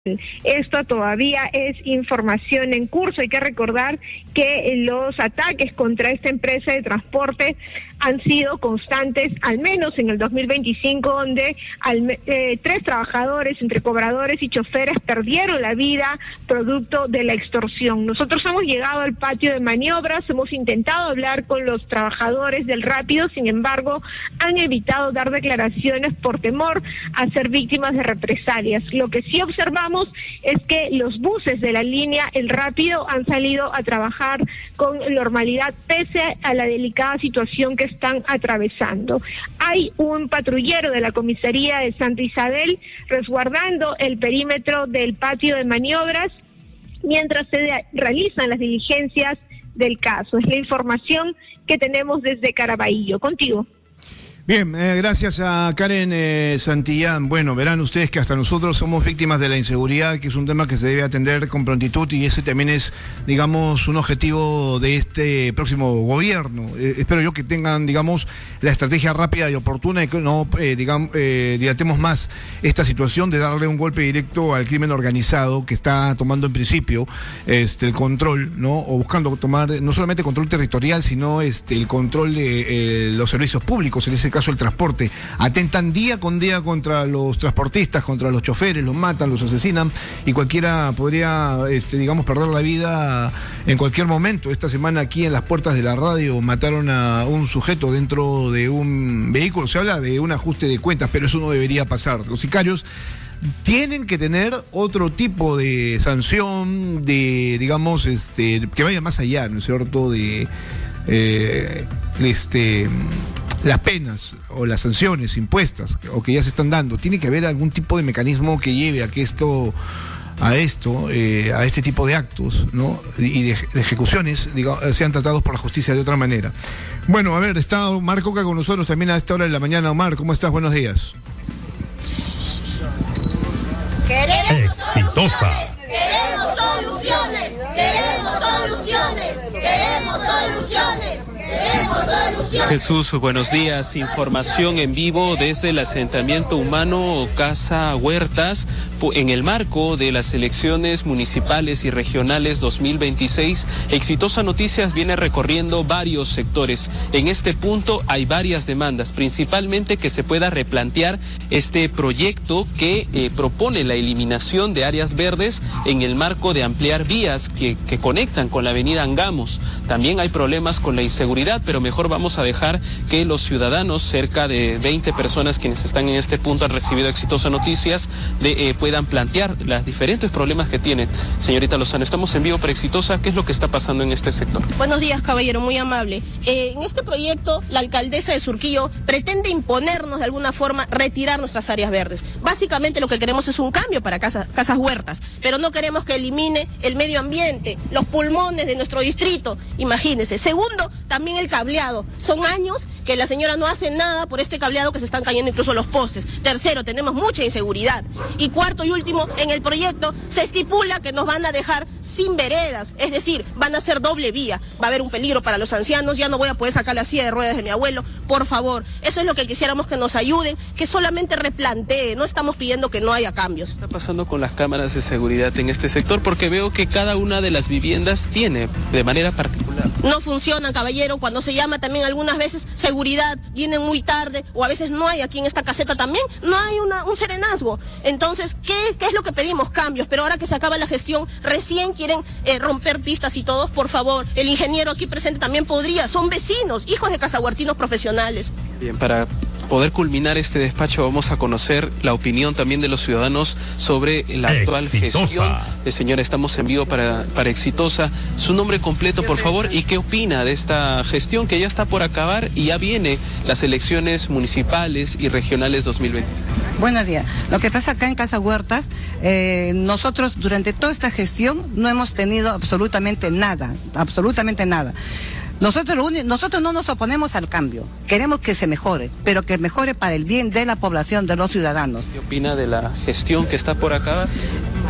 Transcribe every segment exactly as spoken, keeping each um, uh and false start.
Esto todavía es información en curso. Hay que recordar que los ataques contra esta empresa de transporte han sido constantes, al menos en el dos mil veinticinco, donde al, eh, tres trabajadores, entre cobradores y choferes, perdieron la vida producto de la extorsión. Nosotros hemos llegado al patio de maniobras, hemos intentado hablar con los trabajadores del Rápido, sin embargo, han evitado dar declaraciones por temor a ser víctimas de represalias. Lo que sí observamos es que los buses de la línea El Rápido han salido a trabajar con normalidad pese a la delicada situación que están atravesando. Hay un patrullero de la comisaría de Santa Isabel resguardando el perímetro del patio de maniobras mientras se realizan las diligencias del caso. Es la información que tenemos desde Caraballo. Contigo. Bien, eh, gracias a Karen eh, Santillán. Bueno, verán ustedes que hasta nosotros somos víctimas de la inseguridad, que es un tema que se debe atender con prontitud, y ese también es, digamos, un objetivo de este próximo gobierno. Eh, espero yo que tengan, digamos, la estrategia rápida y oportuna y que no, eh, digamos, eh, dilatemos más esta situación de darle un golpe directo al crimen organizado que está tomando en principio este, el control, ¿no? O buscando tomar no solamente control territorial, sino este, el control de eh, los servicios públicos, en ese caso el transporte. Atentan día con día contra los transportistas, contra los choferes, los matan, los asesinan, y cualquiera podría, este, digamos, perder la vida en cualquier momento. Esta semana aquí en las puertas de la radio mataron a un sujeto dentro de un vehículo. Se habla de un ajuste de cuentas, pero eso no debería pasar. Los sicarios tienen que tener otro tipo de sanción, de, digamos, este, que vaya más allá, ¿no es cierto?, de eh, este las penas o las sanciones impuestas o que ya se están dando. Tiene que haber algún tipo de mecanismo que lleve a que esto, a esto, eh, a este tipo de actos, ¿no? Y de, de ejecuciones, digamos, sean tratados por la justicia de otra manera. Bueno, a ver, está Omar Coca con nosotros también a esta hora de la mañana. Omar, ¿cómo estás? Buenos días. Queremos Exitosa. Queremos soluciones, queremos soluciones, queremos soluciones. Jesús, buenos días. Información en vivo desde el asentamiento humano Casa Huertas en el marco de las elecciones municipales y regionales dos mil veintiséis. Exitosa Noticias viene recorriendo varios sectores. En este punto hay varias demandas, principalmente que se pueda replantear este proyecto que eh, propone la eliminación de áreas verdes en el marco de ampliar vías que, que conectan con la avenida Angamos. También hay problemas con la inseguridad, pero mejor vamos a dejar que los ciudadanos, cerca de veinte personas quienes están en este punto han recibido Exitosa Noticias, de, eh, puedan plantear los diferentes problemas que tienen. Señorita Lozano, estamos en vivo para Exitosa. ¿Qué es lo que está pasando en este sector? Buenos días, caballero, muy amable. Eh, en este proyecto, la alcaldesa de Surquillo pretende imponernos de alguna forma retirar nuestras áreas verdes. Básicamente lo que queremos es un cambio para casa, Casas Huertas, pero no queremos que elimine el medio ambiente, los pulmones de nuestro distrito. Imagínense. Segundo, también el cableado. Son años que la señora no hace nada por este cableado, que se están cayendo incluso los postes. Tercero, tenemos mucha inseguridad. Y cuarto y último, en el proyecto se estipula que nos van a dejar sin veredas, es decir, van a ser doble vía. Va a haber un peligro para los ancianos, ya no voy a poder sacar la silla de ruedas de mi abuelo. Por favor, eso es lo que quisiéramos que nos ayuden, que solamente replantee, no estamos pidiendo que no haya cambios. ¿Qué está pasando con las cámaras de seguridad en este sector? Porque veo que cada una de las viviendas tiene de manera particular. No funcionan, caballero, cuando se llama también algunas veces seguridad, vienen muy tarde, o a veces no hay aquí en esta caseta también, no hay una, un serenazgo. Entonces, ¿qué, ¿qué es lo que pedimos? Cambios, pero ahora que se acaba la gestión, recién quieren eh, romper pistas y todos, por favor. El ingeniero aquí presente también podría, son vecinos, hijos de casahuertinos profesionales. Bien, para poder culminar este despacho vamos a conocer la opinión también de los ciudadanos sobre la actual Exitosa. gestión. Eh, señora, estamos en vivo para, para Exitosa. Su nombre completo, por favor, y qué opina de esta gestión que ya está por acabar y ya viene las elecciones municipales y regionales dos mil veintiséis. Buenos días. Lo que pasa acá en Casa Huertas, eh, nosotros durante toda esta gestión no hemos tenido absolutamente nada, absolutamente nada. Nosotros, lo único, nosotros no nos oponemos al cambio, queremos que se mejore, pero que mejore para el bien de la población, de los ciudadanos. ¿Qué opina de la gestión que está por acabar?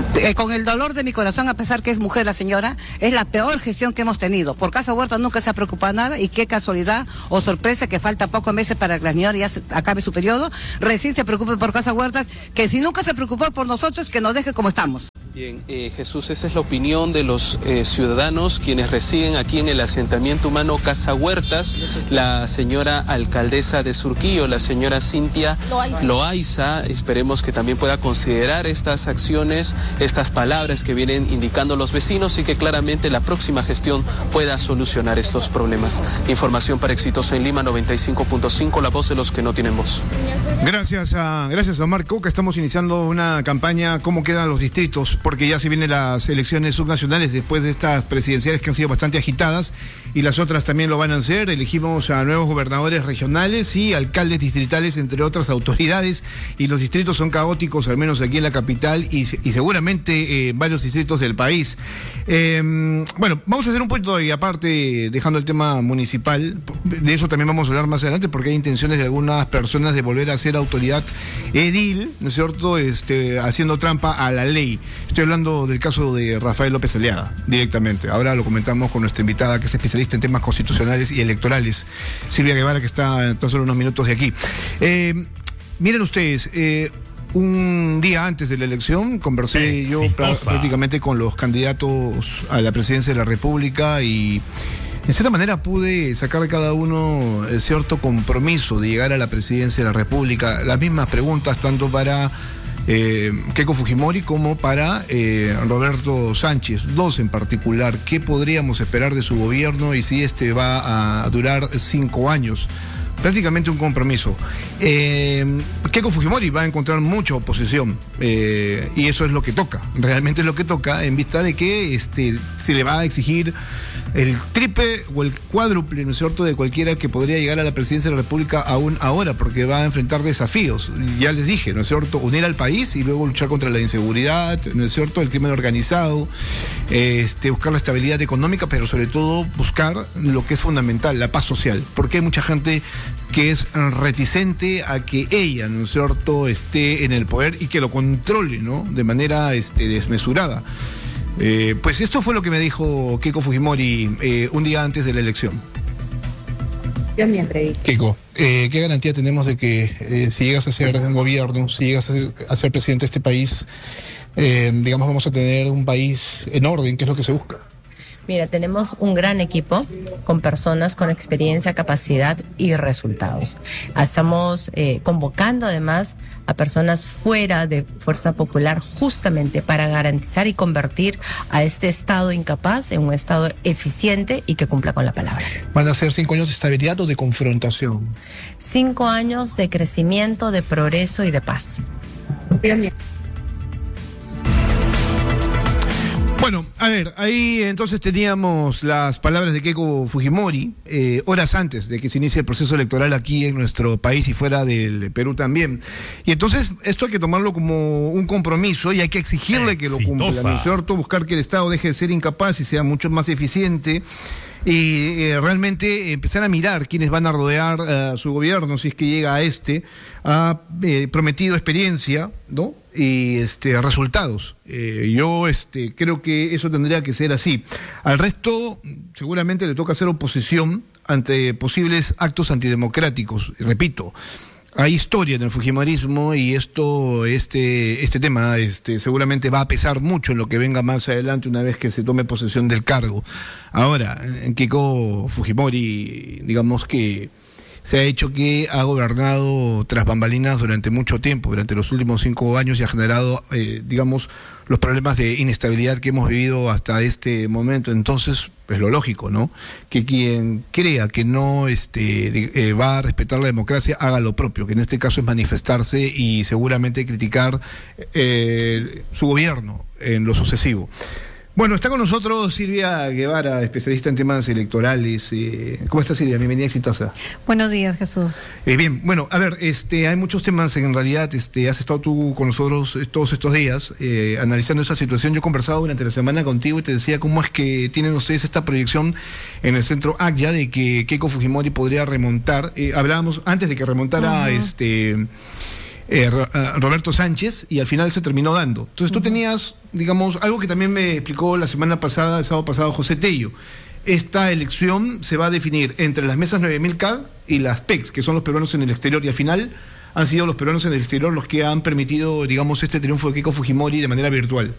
Eh, con el dolor de mi corazón, a pesar que es mujer la señora, es la peor gestión que hemos tenido. Por Casa Huerta nunca se ha preocupado nada, y qué casualidad o sorpresa que falta pocos meses para que la señora ya se acabe su periodo, recién se preocupe por Casa Huertas, que si nunca se preocupó por nosotros, que nos deje como estamos. Bien, eh, Jesús, esa es la opinión de los eh, ciudadanos quienes residen aquí en el asentamiento humano Casa Huertas. La señora alcaldesa de Surquillo, la señora Cintia Loaiza. Loaiza, esperemos que también pueda considerar estas acciones, estas palabras que vienen indicando los vecinos, y que claramente la próxima gestión pueda solucionar estos problemas. Información para Exitosa en Lima noventa y cinco punto cinco, la voz de los que no tienen voz. Gracias a, gracias a Marco, que estamos iniciando una campaña, cómo quedan los distritos, porque ya se vienen las elecciones subnacionales después de estas presidenciales que han sido bastante agitadas, y las otras también lo van a hacer. Elegimos a nuevos gobernadores regionales y alcaldes distritales, entre otras autoridades, y los distritos son caóticos, al menos aquí en la capital, y, y seguramente eh, varios distritos del país. Eh, bueno, vamos a hacer un punto y aparte, dejando el tema municipal, de eso también vamos a hablar más adelante, porque hay intenciones de algunas personas de volver a ser autoridad edil, ¿no es cierto?, este, haciendo trampa a la ley. Estoy hablando del caso de Rafael López Aliaga, directamente. Ahora lo comentamos con nuestra invitada, que es especialista en temas constitucionales y electorales, Silvia Guevara, que está tan solo unos minutos de aquí. Eh, miren ustedes, eh, un día antes de la elección conversé yo prácticamente con los candidatos a la presidencia de la República, y en cierta manera pude sacar de cada uno cierto compromiso de llegar a la presidencia de la República. Las mismas preguntas tanto para Eh, Keiko Fujimori como para eh, Roberto Sánchez, dos en particular. ¿Qué podríamos esperar de su gobierno y si este va a durar cinco años? Prácticamente un compromiso. Eh, Keiko Fujimori va a encontrar mucha oposición, eh, y eso es lo que toca, realmente es lo que toca, en vista de que este, se le va a exigir el triple o el cuádruple, ¿no es cierto?, de cualquiera que podría llegar a la presidencia de la República aún ahora, porque va a enfrentar desafíos. Ya les dije, ¿no es cierto?, unir al país y luego luchar contra la inseguridad, ¿no es cierto?, el crimen organizado, este, buscar la estabilidad económica, pero sobre todo buscar lo que es fundamental, la paz social, porque hay mucha gente que es reticente a que ella, ¿no es cierto?, esté en el poder y que lo controle, ¿no?, de manera este, desmesurada. Eh, pues esto fue lo que me dijo Keiko Fujimori eh, un día antes de la elección. Yo en mi entrevista. Keiko, eh, ¿qué garantía tenemos de que eh, si llegas a ser gobierno, si llegas a ser, a ser presidente de este país, eh, digamos, vamos a tener un país en orden, que es lo que se busca? Mira, tenemos un gran equipo con personas con experiencia, capacidad y resultados. Estamos eh, convocando además a personas fuera de Fuerza Popular justamente para garantizar y convertir a este Estado incapaz en un Estado eficiente y que cumpla con la palabra. ¿Van a ser cinco años de estabilidad o de confrontación? Cinco años de crecimiento, de progreso y de paz. Bien. Bueno, a ver, ahí entonces teníamos las palabras de Keiko Fujimori, eh, horas antes de que se inicie el proceso electoral aquí en nuestro país y fuera del Perú también. Y entonces esto hay que tomarlo como un compromiso y hay que exigirle que lo cumpla, ¿no es cierto? Buscar que el Estado deje de ser incapaz y sea mucho más eficiente. Y eh, realmente empezar a mirar quiénes van a rodear uh, su gobierno, si es que llega a este, ha eh, prometido experiencia, ¿no?, y este resultados. Eh, yo este creo que eso tendría que ser así. Al resto seguramente le toca hacer oposición ante posibles actos antidemocráticos. Repito, hay historia en el fujimorismo y esto, este, este tema, este, seguramente va a pesar mucho en lo que venga más adelante una vez que se tome posesión del cargo. Ahora, en Keiko Fujimori, digamos que se ha hecho que ha gobernado tras bambalinas durante mucho tiempo, durante los últimos cinco años, y ha generado, eh, digamos, los problemas de inestabilidad que hemos vivido hasta este momento. Entonces, es lo lógico, ¿no?, que quien crea que no este, eh, va a respetar la democracia haga lo propio, que en este caso es manifestarse y seguramente criticar eh, su gobierno en lo sucesivo. Bueno, está con nosotros Silvia Guevara, especialista en temas electorales. Eh, ¿Cómo estás, Silvia? Bienvenida, exitosa. Buenos días, Jesús. Eh, bien, bueno, a ver, este, hay muchos temas en realidad. Este, has estado tú con nosotros todos estos días eh, analizando esa situación. Yo he conversado durante la semana contigo y te decía cómo es que tienen ustedes esta proyección en el centro A C Y A de que Keiko Fujimori podría remontar. Eh, hablábamos antes de que remontara uh-huh. este... eh, Roberto Sánchez, y al final se terminó dando. Entonces tú uh-huh. tenías, digamos, algo que también me explicó la semana pasada, el sábado pasado, José Tello. Esta elección se va a definir entre las mesas nueve mil K y las P E Cs, que son los peruanos en el exterior, y al final han sido los peruanos en el exterior los que han permitido, digamos, este triunfo de Keiko Fujimori de manera virtual.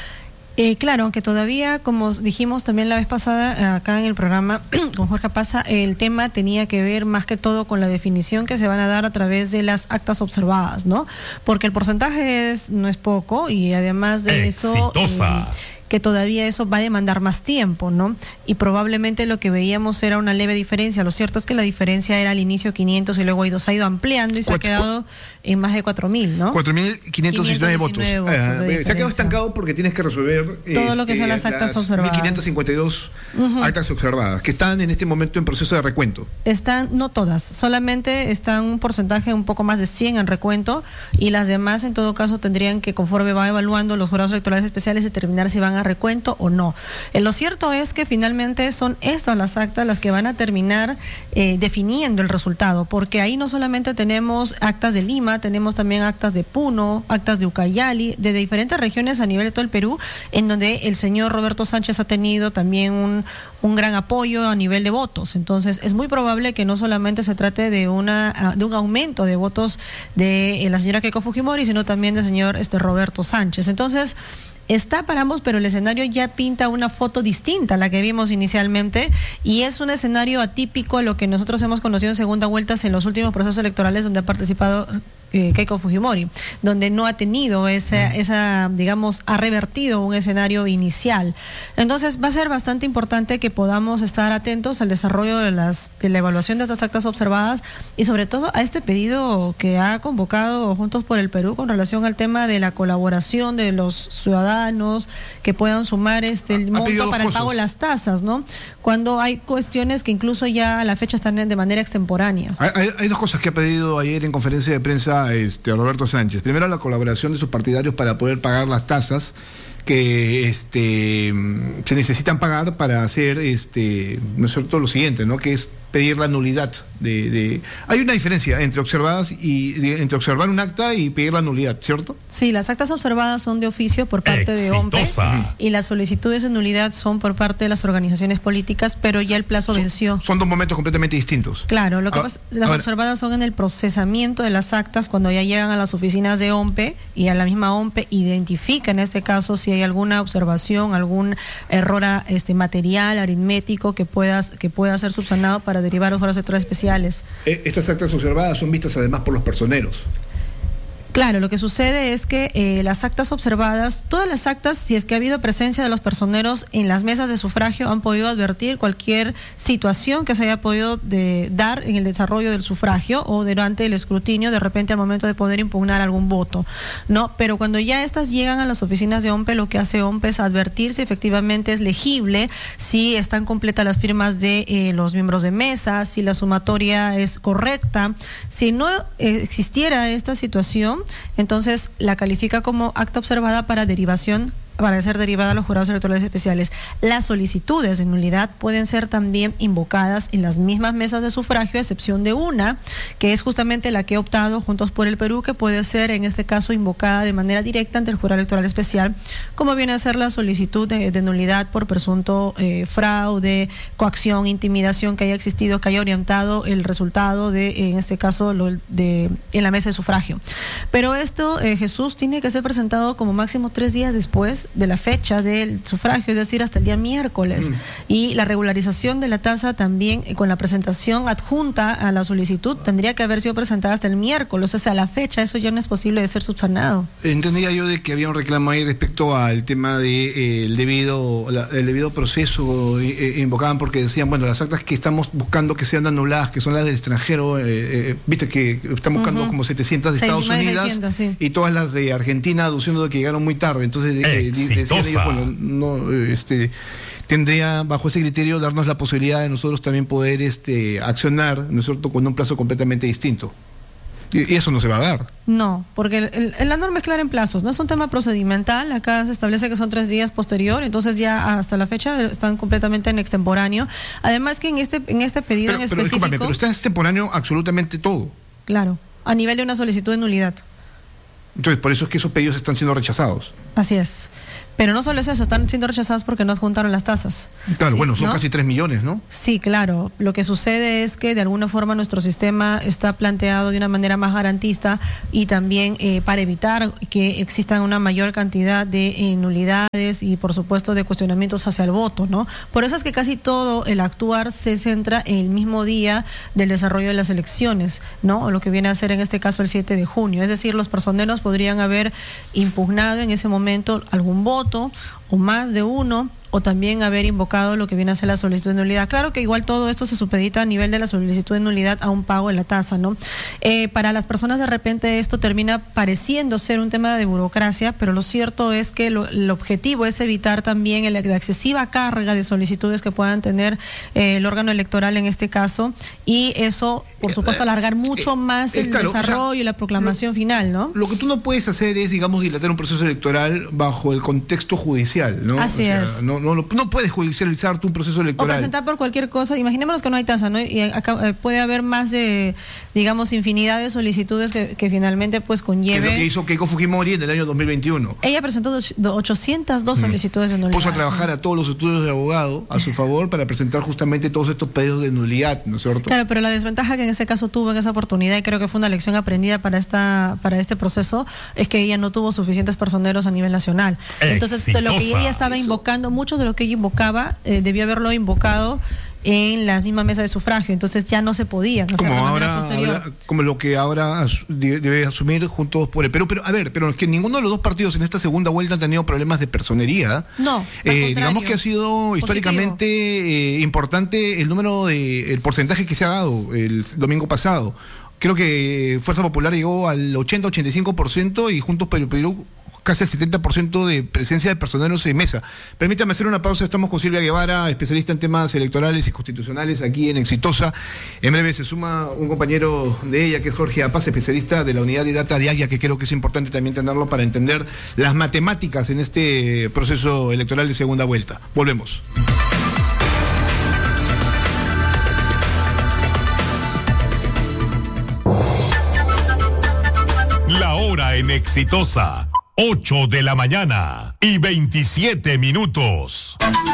Eh, claro, aunque todavía, como dijimos también la vez pasada acá en el programa con Jorge Pasa, el tema tenía que ver más que todo con la definición que se van a dar a través de las actas observadas, ¿no? Porque el porcentaje es no es poco, y además de Exitosa. eso... Eh, que todavía eso va a demandar más tiempo, ¿no? Y probablemente lo que veíamos era una leve diferencia. Lo cierto es que la diferencia era al inicio quinientos y luego se ha ido ampliando y se ha quedado en más de cuatro mil, ¿no? cuatro mil quinientos diecinueve votos. votos ah, se ha quedado estancado porque tienes que resolver todo este, lo que son las actas las observadas. mil quinientos cincuenta y dos uh-huh. actas observadas, que están en este momento en proceso de recuento. Están, no todas, solamente están un porcentaje un poco más de cien en recuento, y las demás en todo caso tendrían que, conforme va evaluando los jurados electorales especiales, determinar si van a recuento o no. Eh, lo cierto es que finalmente son estas las actas las que van a terminar eh, definiendo el resultado, porque ahí no solamente tenemos actas de Lima, tenemos también actas de Puno, actas de Ucayali, de diferentes regiones a nivel de todo el Perú, en donde el señor Roberto Sánchez ha tenido también un, un gran apoyo a nivel de votos. Entonces es muy probable que no solamente se trate de una de un aumento de votos de eh, la señora Keiko Fujimori, sino también del señor este Roberto Sánchez. Entonces está para ambos, pero el escenario ya pinta una foto distinta a la que vimos inicialmente, y es un escenario atípico a lo que nosotros hemos conocido en segunda vuelta en los últimos procesos electorales donde ha participado eh, Keiko Fujimori, donde no ha tenido esa, esa, digamos, ha revertido un escenario inicial. Entonces va a ser bastante importante que podamos estar atentos al desarrollo de, las, de la evaluación de estas actas observadas, y sobre todo a este pedido que ha convocado Juntos por el Perú con relación al tema de la colaboración de los ciudadanos que puedan sumar este el monto para el pago de las tasas, ¿no? Cuando hay cuestiones que incluso ya a la fecha están de manera extemporánea. Hay, hay, hay dos cosas que ha pedido ayer en conferencia de prensa este Roberto Sánchez. Primero, la colaboración de sus partidarios para poder pagar las tasas que este se necesitan pagar para hacer este no es cierto lo siguiente, ¿no? Que es pedir la nulidad de, de... Hay una diferencia entre observadas y de, entre observar un acta y pedir la nulidad, ¿cierto? Sí, las actas observadas son de oficio por parte Exitosa. de O M P E, y las solicitudes de nulidad son por parte de las organizaciones políticas, pero ya el plazo son, venció. Son dos momentos completamente distintos. Claro, lo que ah, pasa, las observadas son en el procesamiento de las actas cuando ya llegan a las oficinas de O M P E, y a la misma O M P E identifica en este caso si hay alguna observación, algún error este material, aritmético que puedas que pueda ser subsanado para derivar a los jueces electorales especiales. Estas actas observadas son vistas además por los personeros. Claro, lo que sucede es que eh, las actas observadas, todas las actas, si es que ha habido presencia de los personeros en las mesas de sufragio, han podido advertir cualquier situación que se haya podido de, dar en el desarrollo del sufragio o durante el escrutinio, de repente al momento de poder impugnar algún voto, ¿no? Pero cuando ya estas llegan a las oficinas de O M P E, lo que hace O M P E es advertir si efectivamente es legible, si están completas las firmas de eh, los miembros de mesa, si la sumatoria es correcta. Si no eh, existiera esta situación, entonces la califica como acta observada para derivación, para ser derivada a los jurados electorales especiales. Las solicitudes de nulidad pueden ser también invocadas en las mismas mesas de sufragio, a excepción de una, que es justamente la que ha optado Juntos por el Perú, que puede ser en este caso invocada de manera directa ante el jurado electoral especial, como viene a ser la solicitud de, de nulidad por presunto eh, fraude, coacción, intimidación que haya existido, que haya orientado el resultado de, en este caso, lo, de en la mesa de sufragio. Pero esto, eh, Jesús, tiene que ser presentado como máximo tres días después de la fecha del sufragio, es decir, hasta el día miércoles. Mm. Y la regularización de la tasa también, eh, con la presentación adjunta a la solicitud, tendría que haber sido presentada hasta el miércoles. O sea, a la fecha eso ya no es posible de ser subsanado. Entendía yo de que había un reclamo ahí respecto al tema de eh, el debido la, el debido proceso, eh, invocaban porque decían, bueno, las actas que estamos buscando que sean anuladas, que son las del extranjero, eh, eh, viste que están buscando uh-huh. como setecientas de Estados Unidos, seiscientos, sí. Y todas las de Argentina, aduciendo de que llegaron muy tarde. Entonces eh, decían ellos, bueno, no, este, tendría bajo ese criterio darnos la posibilidad de nosotros también poder este, accionar, ¿no es cierto?, con un plazo completamente distinto. Y, y eso no se va a dar. No, porque el, el, la norma es clara en plazos, no es un tema procedimental, acá se establece que son tres días posterior, entonces ya hasta la fecha están completamente en extemporáneo. Además que en este, en este pedido pero, en pero, específico... Pero está en extemporáneo absolutamente todo. Claro, a nivel de una solicitud de nulidad. Entonces, por eso es que esos pedidos están siendo rechazados. Así es. Pero no solo es eso, están siendo rechazados porque no juntaron las tasas. Claro, sí, bueno, son ¿no? casi tres millones, ¿no? Sí, claro. Lo que sucede es que de alguna forma nuestro sistema está planteado de una manera más garantista y también eh, para evitar que existan una mayor cantidad de eh, nulidades y por supuesto de cuestionamientos hacia el voto, ¿no? Por eso es que casi todo el actuar se centra en el mismo día del desarrollo de las elecciones, ¿no? O lo que viene a ser en este caso el siete de junio. Es decir, los personeros podrían haber impugnado en ese momento algún voto o más de uno, o también haber invocado lo que viene a ser la solicitud de nulidad. Claro que igual todo esto se supedita a nivel de la solicitud de nulidad a un pago de la tasa, ¿no? Eh, para las personas de repente esto termina pareciendo ser un tema de burocracia, pero lo cierto es que lo, el objetivo es evitar también el, la excesiva carga de solicitudes que puedan tener eh, el órgano electoral en este caso, y eso, por supuesto, alargar mucho más el eh, claro, desarrollo o sea, y la proclamación lo, final, ¿no? Lo que tú no puedes hacer es, digamos, dilatar un proceso electoral bajo el contexto judicial, ¿no? Así o sea, es. No, No, no puedes judicializar tu proceso electoral. O presentar por cualquier cosa. Imaginémonos que no hay tasa, ¿no? Y acá eh, puede haber más de, digamos, infinidad de solicitudes que, que finalmente pues conlleve. Que es lo que hizo Keiko Fujimori en el año dos mil veintiuno. Ella presentó dos, ochocientas dos mm. solicitudes de nulidad. Puso a trabajar a todos los estudios de abogado a su favor para presentar justamente todos estos pedidos de nulidad, ¿no es cierto? Claro, pero la desventaja que en ese caso tuvo en esa oportunidad, y creo que fue una lección aprendida para esta para este proceso, es que ella no tuvo suficientes personeros a nivel nacional. Entonces, de lo que ella estaba Eso. invocando, muchos de lo que ella invocaba, Eh, debió haberlo invocado en las mismas mesas de sufragio, entonces ya no se podían. Como ahora, ahora, como lo que ahora as, debe asumir Juntos por el Perú. Pero a ver, pero es que ninguno de los dos partidos en esta segunda vuelta han tenido problemas de personería. No, eh, digamos que ha sido positivo. históricamente eh, importante el número de, el porcentaje que se ha dado el domingo pasado. Creo que Fuerza Popular llegó al ochenta a ochenta y cinco por ciento y Juntos por el Perú casi el setenta por ciento de presencia de personeros en mesa. Permítame hacer una pausa. Estamos con Silvia Guevara, especialista en temas electorales y constitucionales aquí en Exitosa. En breve se suma un compañero de ella, que es Jorge Apaz, especialista de la unidad de data de Águila, que creo que es importante también tenerlo para entender las matemáticas en este proceso electoral de segunda vuelta. Volvemos. La hora en Exitosa. ocho de la mañana y veintisiete minutos.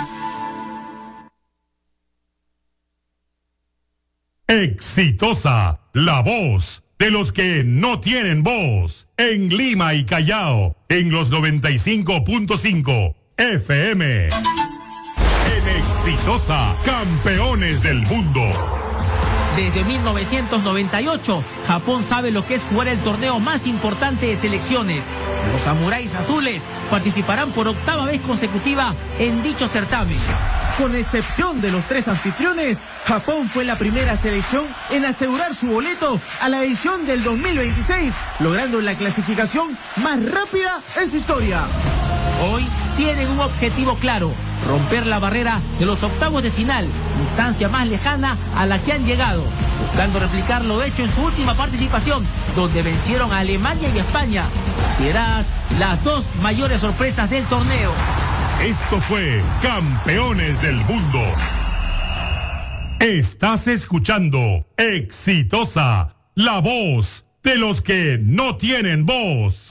Exitosa, la voz de los que no tienen voz. En Lima y Callao, en los noventa y cinco punto cinco F M. En Exitosa, campeones del mundo. Desde mil novecientos noventa y ocho, Japón sabe lo que es jugar el torneo más importante de selecciones. Los samuráis azules participarán por octava vez consecutiva en dicho certamen. Con excepción de los tres anfitriones, Japón fue la primera selección en asegurar su boleto a la edición del dos mil veintiséis, logrando la clasificación más rápida en su historia. Hoy tienen un objetivo claro: romper la barrera de los octavos de final, instancia más lejana a la que han llegado, buscando replicar lo hecho en su última participación, donde vencieron a Alemania y España, consideradas las dos mayores sorpresas del torneo. Esto fue Campeones del Mundo. Estás escuchando Exitosa, la voz de los que no tienen voz.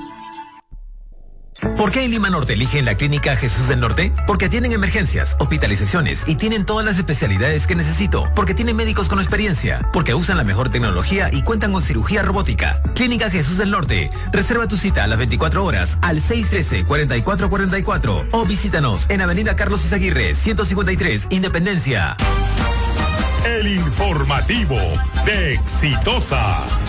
¿Por qué en Lima Norte eligen la Clínica Jesús del Norte? Porque atienden emergencias, hospitalizaciones y tienen todas las especialidades que necesito. Porque tienen médicos con experiencia. Porque usan la mejor tecnología y cuentan con cirugía robótica. Clínica Jesús del Norte. Reserva tu cita a las veinticuatro horas al seis uno tres, cuatro cuatro cuatro cuatro o visítanos en Avenida Carlos Izaguirre, ciento cincuenta y tres, Independencia. El informativo de Exitosa.